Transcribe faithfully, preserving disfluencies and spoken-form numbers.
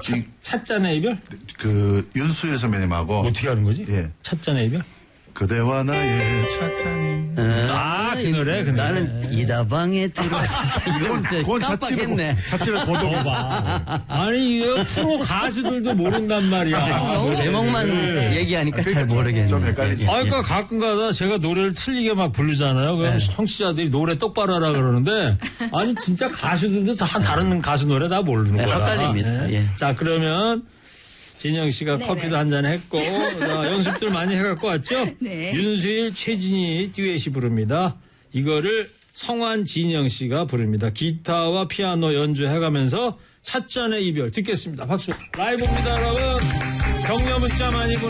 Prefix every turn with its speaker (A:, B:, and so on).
A: 이,
B: 찻잔의 이별?
A: 그 윤수일 선배님하고
B: 어떻게 하는 거지?
A: 예.
B: 찻잔의 이별?
A: 그대와 나의 찻잔이.
B: 아, 그 노래, 그 노래.
C: 나는 이다방에 들어왔을 때 이건
A: 그건
C: 깜빡했네.
A: 자체를 고독해봐.
B: 아니, 이거 프로 가수들도 모른단 말이야.
C: 제목만 얘기하니까 잘 모르겠네.
A: 좀 헷갈리지.
B: 아, 그러니까 가끔 가다 제가 노래를 틀리게 막 부르잖아요. 그럼
C: 네.
B: 청취자들이 노래 똑바로 하라 그러는데, 아니, 진짜 가수들도 다 다른 가수 노래 다 모르는
C: 네,
B: 거야.
C: 헷갈립니다. 예.
B: 자, 그러면 진영 씨가
D: 네네.
B: 커피도 한잔 했고, 자, 연습들 많이 해갖고 왔죠?
D: 네.
B: 윤수일, 최진희 듀엣이 부릅니다. 이거를 성환, 진영 씨가 부릅니다. 기타와 피아노 연주해가면서 찻잔의 이별 듣겠습니다. 박수. 라이브입니다, 여러분. 격려 문자 많이 보내